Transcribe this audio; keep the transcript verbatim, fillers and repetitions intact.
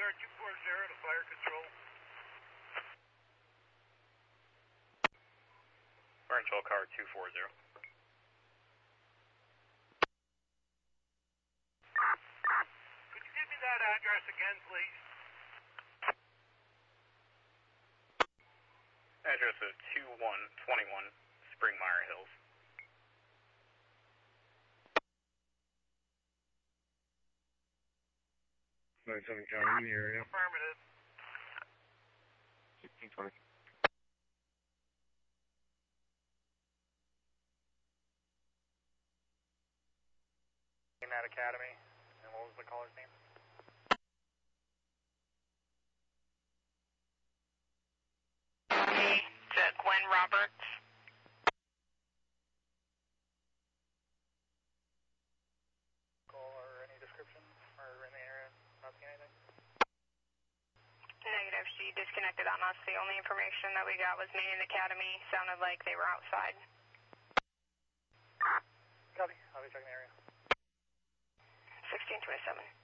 car two four zero to fire control. Fire control car two four zero. Could you give me that address again, please? Address is two one two one Springmire Hills. ninety-seven County in the area. Affirmative. sixteen twenty. In that academy, and what was the caller's name? Hey, to Gwen Roberts. Call or any description, or in the area, not seeing anything? Negative, she disconnected on us. The only information that we got was Main Academy. Sounded like they were outside. Copy, I'll be checking the area. sixteen twenty-seven.